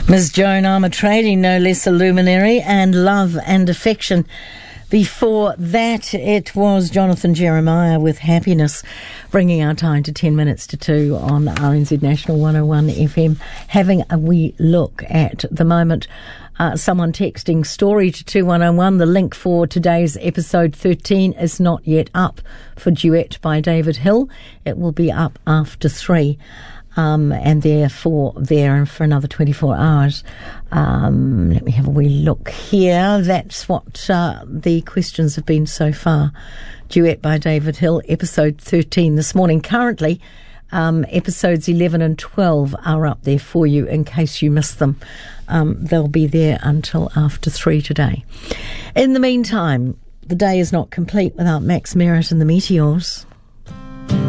Ms. Joan Armatrading, no less a luminary, and Love and Affection. Before that, it was Jonathan Jeremiah with Happiness, bringing our time to 10 minutes to 2 on RNZ National 101 FM. Having a wee look at the moment. Someone texting story to 2101. The link for today's episode 13 is not yet up for Duet by David Hill. It will be up after 3. And therefore there for another 24 hours. Let me have a wee look here. That's what the questions have been so far. Duet by David Hill, episode 13 this morning. Currently, episodes 11 and 12 are up there for you in case you missed them. They'll be there until after 3 today. In the meantime, the day is not complete without Max Merritt and the Meteors.